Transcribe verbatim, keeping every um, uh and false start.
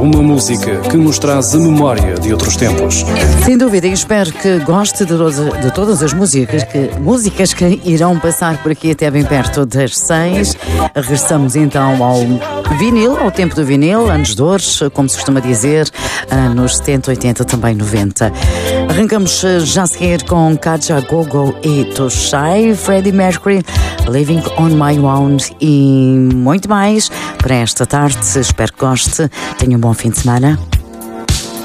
uma música que nos traz a memória de outros tempos. Sem dúvida, e espero que goste de, todas, de todas as músicas que, músicas que irão passar por aqui até bem perto das seis. Regressamos então ao vinil, ao tempo do vinil, anos de ouro, como se costuma dizer, anos setenta, oitenta, também noventa. Arrancamos já a seguir com Kaja Gogo e Too Shy, Freddie Mercury, Living on My Own e muito mais para esta tarde. Espero que goste. Tenha um bom fim de semana.